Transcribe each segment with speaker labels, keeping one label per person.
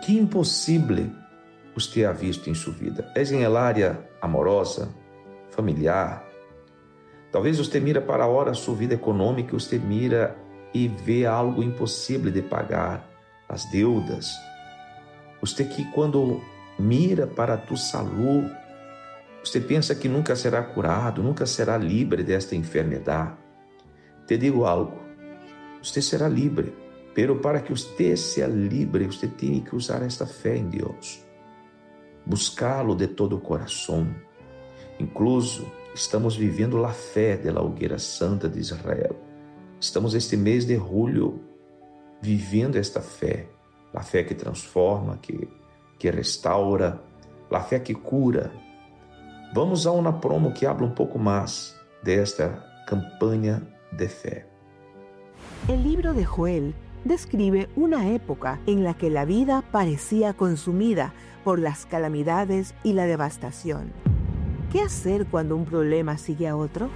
Speaker 1: Que impossível você ha visto em sua vida? É em área amorosa, familiar? Talvez você mira para agora a sua vida econômica, você mira e vê algo impossível de pagar, as deudas. Você que quando mira para a tua saúde, você pensa que nunca será curado, nunca será livre desta enfermidade. Te digo algo, você será livre, pero para que você seja livre, você tem que usar esta fé em Deus. Buscá-lo de todo o coração. Incluso, estamos vivendo a fé da Hogueira Santa de Israel. Estamos este mês de julho vivendo esta fé. A fé que transforma, que restaura, a fé que cura. Vamos a uma promo que habla um pouco mais desta campanha de fé.
Speaker 2: El libro de Joel describe una época en la que la vida parecía consumida por las calamidades y la devastación. ¿Qué hacer cuando un problema sigue a otro?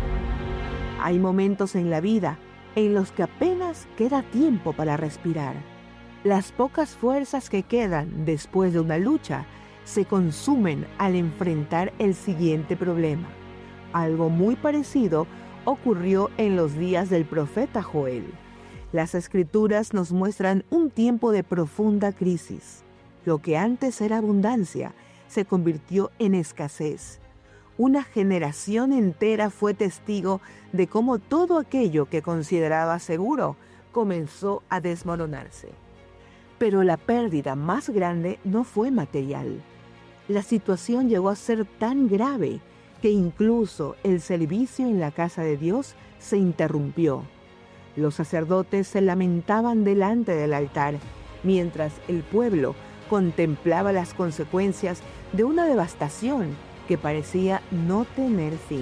Speaker 2: Hay momentos en la vida en los que apenas queda tiempo para respirar. Las pocas fuerzas que quedan después de una lucha se consumen al enfrentar el siguiente problema. Algo muy parecido ocurrió en los días del profeta Joel. Las Escrituras nos muestran un tiempo de profunda crisis. Lo que antes era abundancia se convirtió en escasez. Una generación entera fue testigo de cómo todo aquello que consideraba seguro comenzó a desmoronarse. Pero la pérdida más grande no fue material. La situación llegó a ser tan grave que incluso el servicio en la casa de Dios se interrumpió. Los sacerdotes se lamentaban delante del altar, mientras el pueblo contemplaba las consecuencias de una devastación que parecía no tener fin.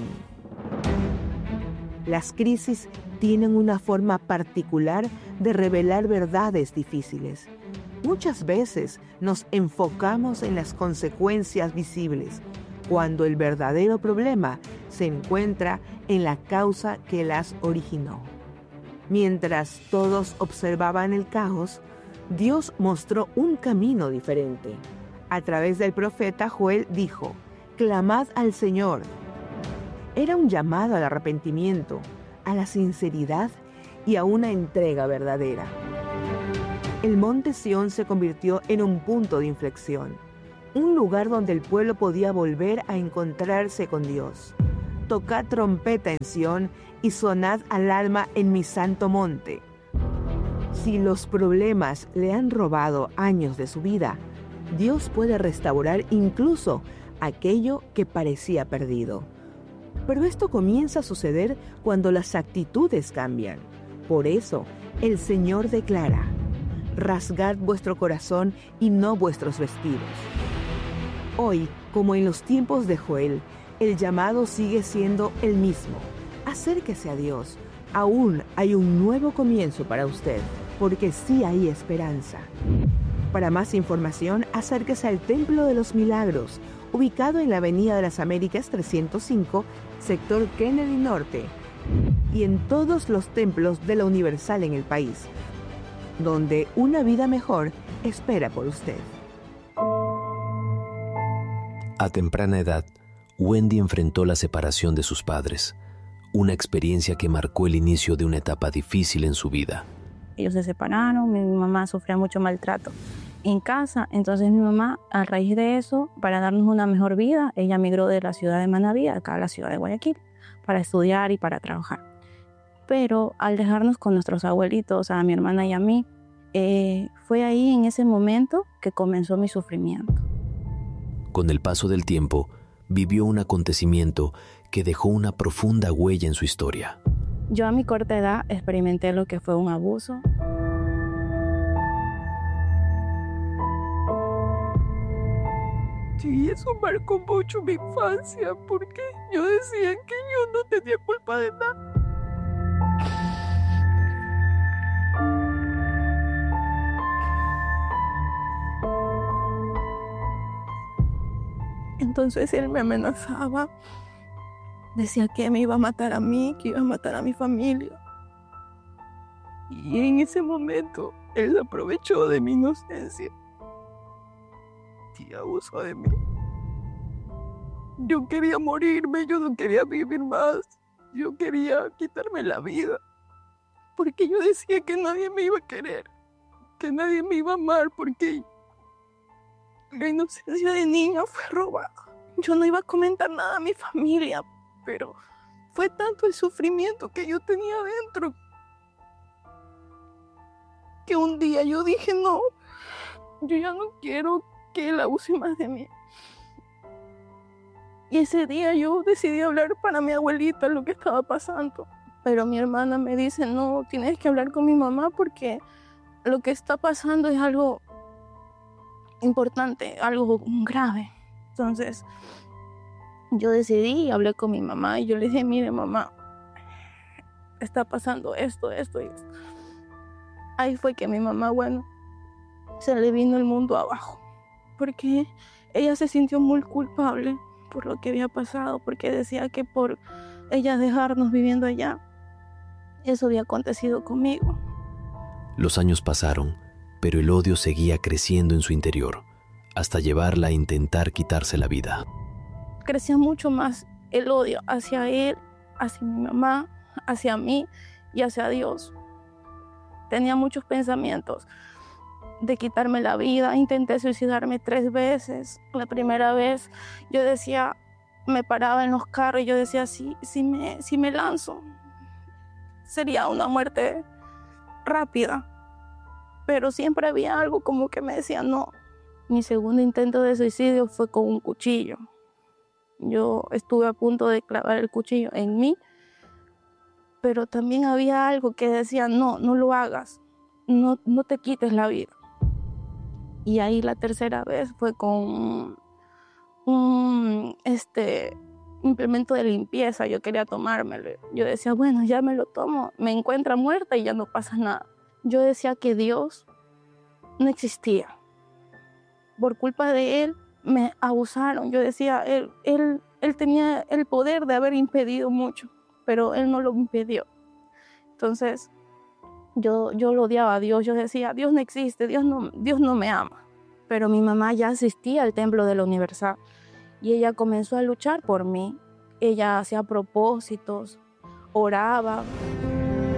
Speaker 2: Las crisis tienen una forma particular de revelar verdades difíciles. Muchas veces nos enfocamos en las consecuencias visibles, cuando el verdadero problema se encuentra en la causa que las originó. Mientras todos observaban el caos, Dios mostró un camino diferente. A través del profeta Joel dijo: «Clamad al Señor». Era un llamado al arrepentimiento, a la sinceridad y a una entrega verdadera. El monte Sión se convirtió en un punto de inflexión, un lugar donde el pueblo podía volver a encontrarse con Dios. Tocad trompeta en Sión y sonad alarma en mi santo monte. Si los problemas le han robado años de su vida, Dios puede restaurar incluso aquello que parecía perdido. Pero esto comienza a suceder cuando las actitudes cambian. Por eso, el Señor declara: «Rasgad vuestro corazón y no vuestros vestidos». Hoy, como en los tiempos de Joel, el llamado sigue siendo el mismo. Acérquese a Dios. Aún hay un nuevo comienzo para usted, porque sí hay esperanza. Para más información, acérquese al Templo de los Milagros, ubicado en la Avenida de las Américas 305, sector Kennedy Norte, y en todos los templos de la Universal en el país, donde una vida mejor espera por usted.
Speaker 3: A temprana edad, Wendy enfrentó la separación de sus padres, una experiencia que marcó el inicio de una etapa difícil en su vida.
Speaker 4: Ellos se separaron, mi mamá sufría mucho maltrato en casa, entonces mi mamá, a raíz de eso, para darnos una mejor vida, ella migró de la ciudad de Manabí acá a la ciudad de Guayaquil para estudiar y para trabajar. Pero al dejarnos con nuestros abuelitos, a mi hermana y a mí, fue ahí en ese momento que comenzó mi sufrimiento.
Speaker 3: Con el paso del tiempo, vivió un acontecimiento que dejó una profunda huella en su historia.
Speaker 4: Yo a mi corta edad experimenté lo que fue un abuso.
Speaker 5: Sí, eso marcó mucho mi infancia porque yo decía que yo no tenía culpa de nada. Entonces él me amenazaba, decía que me iba a matar a mí, que iba a matar a mi familia. Y en ese momento él se aprovechó de mi inocencia tía abusó de mí. Yo quería morirme, yo no quería vivir más. Yo quería quitarme la vida. Porque yo decía que nadie me iba a querer, que nadie me iba a amar, porque la inocencia de niña fue robada. Yo no iba a comentar nada a mi familia, pero fue tanto el sufrimiento que yo tenía dentro que un día yo dije, no, yo ya no quiero que él abuse más de mí. Y ese día yo decidí hablar para mi abuelita lo que estaba pasando. Pero mi hermana me dice, no, tienes que hablar con mi mamá porque lo que está pasando es algo importante, algo grave. Entonces, yo decidí y hablé con mi mamá y yo le dije, mire mamá, está pasando esto y esto. Ahí fue que mi mamá, se le vino el mundo abajo. Porque ella se sintió muy culpable por lo que había pasado, porque decía que por ella dejarnos viviendo allá, eso había acontecido conmigo.
Speaker 3: Los años pasaron, pero el odio seguía creciendo en su interior, hasta llevarla a intentar quitarse la vida.
Speaker 5: Crecía mucho más el odio hacia él, hacia mi mamá, hacia mí y hacia Dios. Tenía muchos pensamientos de quitarme la vida. Intenté suicidarme 3 veces. La primera vez yo decía, me paraba en los carros y yo decía, si me lanzo, sería una muerte rápida. Pero siempre había algo como que me decía no. Mi segundo intento de suicidio fue con un cuchillo. Yo estuve a punto de clavar el cuchillo en mí, pero también había algo que decía no lo hagas, no te quites la vida. Y ahí la tercera vez fue con un implemento de limpieza. Yo quería tomármelo. Yo decía, bueno, ya me lo tomo, me encuentra muerta y ya no pasa nada. Yo decía que Dios no existía. Por culpa de él me abusaron. Yo decía, él tenía el poder de haber impedido mucho, pero él no lo impidió. Entonces yo lo odiaba a Dios. Yo decía, Dios no existe, Dios no me ama. Pero mi mamá ya asistía al templo de la Universal y ella comenzó a luchar por mí. Ella hacía propósitos, oraba.